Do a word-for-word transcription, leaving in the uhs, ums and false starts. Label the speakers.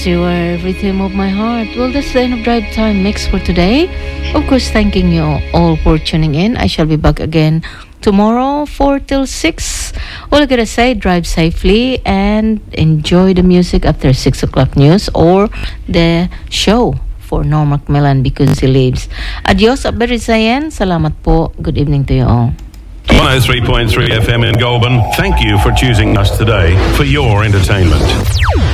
Speaker 1: You are rhythm of my heart. Well, that's the end of Drive Time Mix for today. Of course, thanking you all for tuning in. I shall be back again tomorrow, four till six. All I gotta say, drive safely and enjoy the music after six o'clock news or the show for Norm Macmillan because he lives. Adios, Aberizayan. Salamat po. Good evening to you all.
Speaker 2: one oh three point three F M in Goulburn. Thank you for choosing us today for your entertainment.